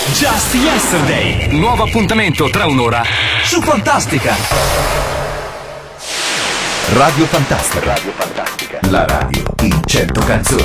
Just Yesterday. Nuovo appuntamento tra un'ora su Fantastica. Radio Fantastica. La radio in 100 canzoni.